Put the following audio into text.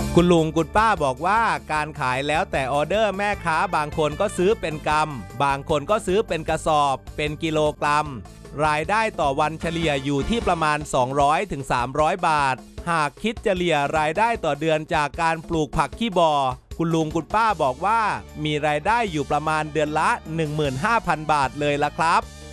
คุณลุงคุณป้าบอกว่าการขายแล้วแต่ออเดอร์แม่ค้าบางคนก็ซื้อเป็นกำบางคนก็ซื้อเป็นกระสอบเป็นกิโลกรัมรายได้ต่อวันเฉลี่ยอยู่ที่ประมาณ200-300 บาทหากคิดเฉลี่ยรายได้ต่อเดือนจากการปลูกผักขี้บ่อคุณลุงคุณป้าบอกว่ามีรายได้อยู่ประมาณเดือนละ 15,000 บาทเลยละครับ